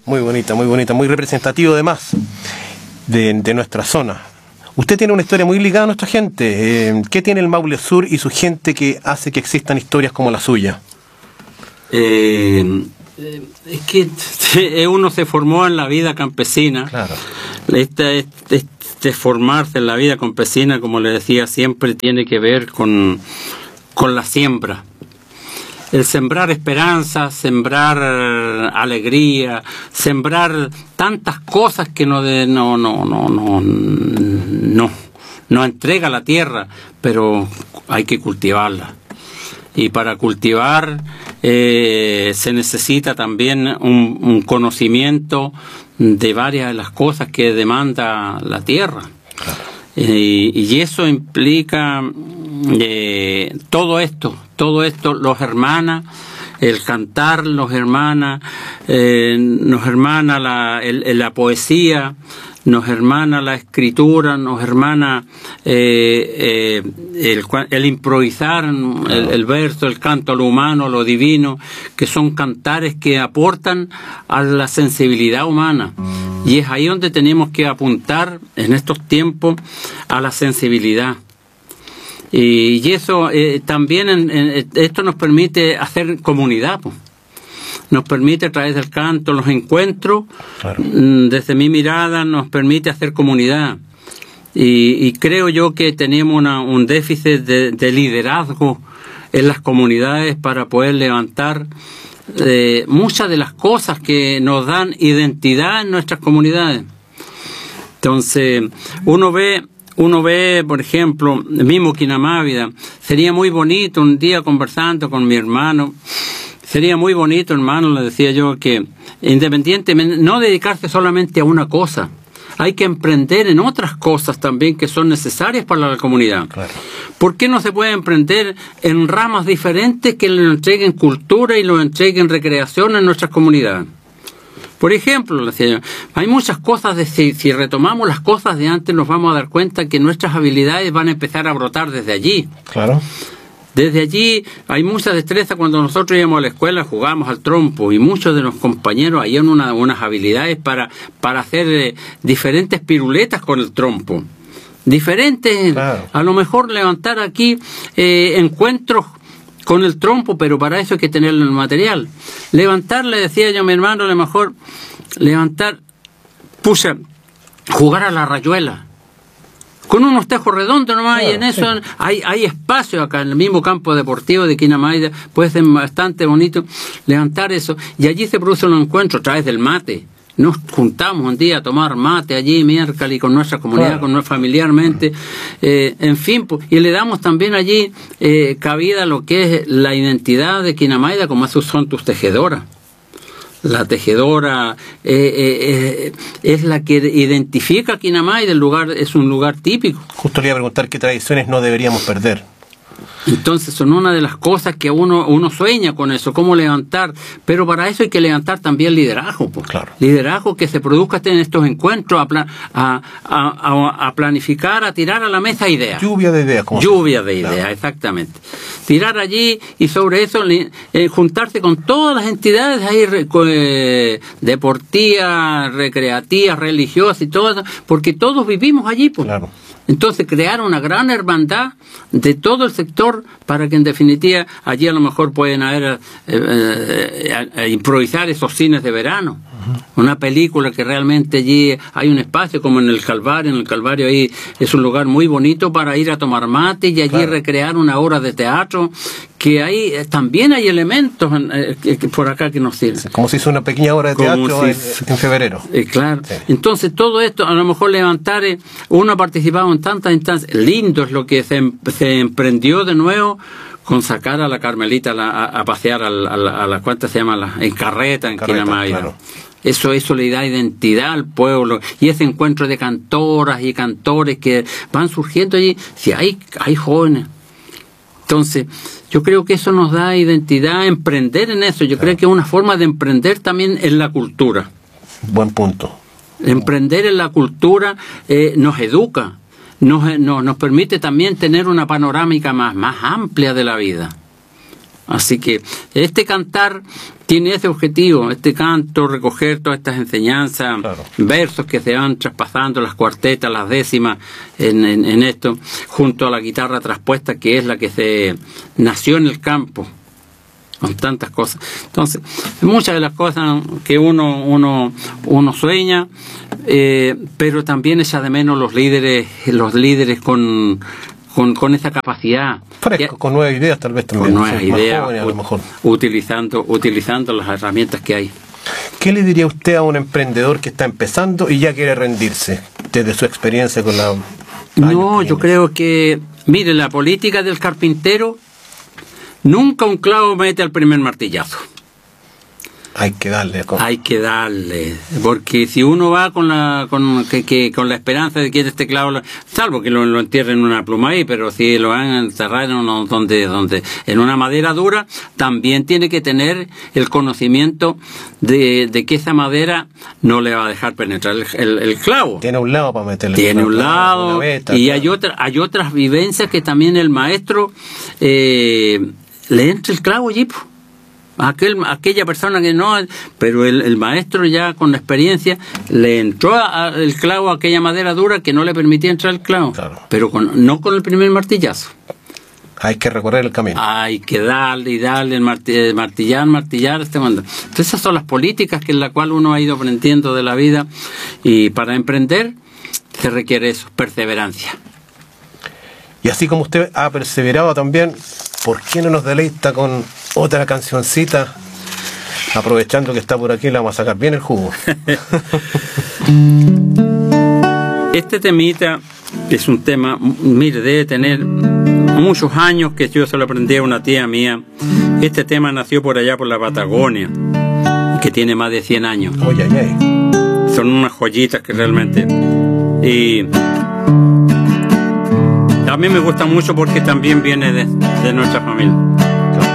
muy bonita, muy representativo además de nuestra zona. Usted tiene una historia muy ligada a nuestra gente. ¿Qué tiene el Maule Sur y su gente que hace que existan historias como la suya? Es que uno se formó en la vida campesina. Claro. Formarse en la vida campesina, como le decía, siempre tiene que ver con la siembra. El sembrar esperanza, sembrar alegría, sembrar tantas cosas que nos entrega la tierra, pero hay que cultivarla. Y para cultivar se necesita también un conocimiento de varias de las cosas que demanda la tierra. Claro. Y eso implica todo esto los hermana, el cantar nos hermana la poesía, nos hermana la escritura, nos hermana el improvisar, el verso, el canto a lo humano, a lo divino, que son cantares que aportan a la sensibilidad humana. Y es ahí donde tenemos que apuntar en estos tiempos a la sensibilidad. Y eso también esto nos permite hacer comunidad, pues. Nos permite a través del canto, los encuentros, claro. Desde mi mirada nos permite hacer comunidad. Y creo yo que tenemos un déficit de liderazgo en las comunidades para poder levantar muchas de las cosas que nos dan identidad en nuestras comunidades. Entonces, uno ve, por ejemplo, el mismo Quinamávida. Sería muy bonito un día conversando con mi hermano. Sería muy bonito, hermano, le decía yo, que independientemente, no dedicarse solamente a una cosa. Hay que emprender en otras cosas también que son necesarias para la comunidad. Claro. ¿Por qué no se puede emprender en ramas diferentes que le entreguen cultura y lo entreguen recreación en nuestras comunidades? Por ejemplo, le decía yo, hay muchas cosas, si retomamos las cosas de antes, nos vamos a dar cuenta que nuestras habilidades van a empezar a brotar desde allí. Claro. Desde allí hay mucha destreza. Cuando nosotros íbamos a la escuela jugábamos al trompo y muchos de los compañeros hayan unas habilidades para hacer diferentes piruletas con el trompo. Diferentes, claro. A lo mejor levantar aquí encuentros con el trompo, pero para eso hay que tener el material. Levantar, le decía yo a mi hermano, a lo mejor jugar a la rayuela. Con unos tejos redondos nomás, claro, y en eso sí. hay espacio acá en el mismo campo deportivo de Quinamávida, puede ser bastante bonito levantar eso, y allí se produce un encuentro a través del mate. Nos juntamos un día a tomar mate allí, miércoles, con nuestra comunidad, claro. Familiarmente, en fin, y le damos también allí cabida a lo que es la identidad de Quinamávida, como esos son tus tejedoras. La tejedora es la que identifica a Quinamávida, el lugar es un lugar típico. Justo le iba a preguntar qué tradiciones no deberíamos perder. Entonces son una de las cosas que uno sueña con eso, cómo levantar, pero para eso hay que levantar también liderazgo, pues. Claro. Liderazgo que se produzca en estos encuentros, a planificar, a tirar a la mesa ideas. Lluvia de ideas. Lluvia de ideas, claro. Exactamente. Tirar allí y sobre eso juntarse con todas las entidades ahí deportivas, recreativas, religiosas y todo eso, porque todos vivimos allí, pues. Claro. Entonces crear una gran hermandad de todo el sector para que en definitiva allí a lo mejor pueden haber improvisar esos cines de verano. Una película que realmente allí hay un espacio como en el Calvario ahí es un lugar muy bonito para ir a tomar mate y allí claro. Recrear una obra de teatro, que ahí también hay elementos por acá que nos sirven. Como se hizo una pequeña obra de teatro en febrero. Claro. Sí. Entonces todo esto, a lo mejor levantar, uno ha participado en tantas instancias, lindo es lo que se emprendió de nuevo con sacar a la Carmelita a pasear a la ¿cuántas se llama? En carreta, en Quinamávida. Claro. Eso le da identidad al pueblo, y ese encuentro de cantoras y cantores que van surgiendo allí, si hay jóvenes. Entonces, yo creo que eso nos da identidad, emprender en eso. Yo creo que es una forma de emprender también en la cultura. Buen punto. Emprender en la cultura nos educa, nos permite también tener una panorámica más amplia de la vida. Así que este cantar tiene ese objetivo, este canto, recoger todas estas enseñanzas, claro, versos que se van traspasando, las cuartetas, las décimas en esto, junto a la guitarra traspuesta, que es la que se nació en el campo, con tantas cosas. Entonces, muchas de las cosas que uno sueña, pero también echa de menos los líderes con esa capacidad. Fresco, con nuevas ideas tal vez también. Con nuevas ideas, jóvenes, a lo mejor. utilizando las herramientas que hay. ¿Qué le diría usted a un emprendedor que está empezando y ya quiere rendirse, desde su experiencia con la... No, yo creo que, mire, la política del carpintero, nunca un clavo mete al primer martillazo. Hay que darle. Hay que darle, porque si uno va con la esperanza de que este clavo, salvo que lo entierren en una pluma ahí, pero si lo van a enterrar en una madera dura, también tiene que tener el conocimiento de que esa madera no le va a dejar penetrar el clavo. Tiene un lado para meterle. Tiene un lado, y hay otras vivencias que también el maestro le entra el clavo allí, pues. Aquella persona que no, pero el maestro ya con la experiencia le entró el clavo a aquella madera dura que no le permitía entrar el clavo, claro, pero no con el primer martillazo. Hay que recorrer el camino. Hay que darle y darle, martillar este mundo. Entonces esas son las políticas en las cuales uno ha ido aprendiendo de la vida, y para emprender se requiere eso, perseverancia. Y así como usted ha perseverado también, ¿por qué no nos deleita con otra cancioncita? Aprovechando que está por aquí, le vamos a sacar bien el jugo. Este temita es un tema, mire, debe tener muchos años, que yo se lo aprendí a una tía mía. Este tema nació por allá por la Patagonia, que tiene más de 100 años. Oye, ay. Son unas joyitas que realmente... Y a mí me gusta mucho porque también viene de nuestra familia.